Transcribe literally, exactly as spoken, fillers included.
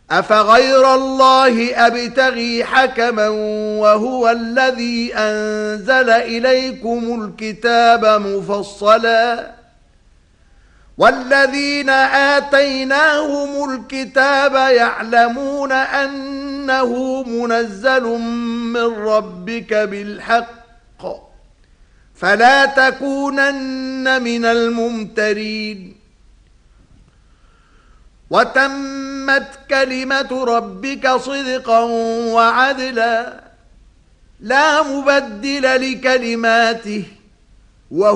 أفغير الله أبتغي حكما وهو الذي أنزل إليكم الكتاب مفصلا والذين آتيناهم الكتاب يعلمون أنه منزل من ربك بالحق فلا تكونن من الممترين وتمت كلمة ربك صدقا وعدلا لا مبدل لكلماته وهو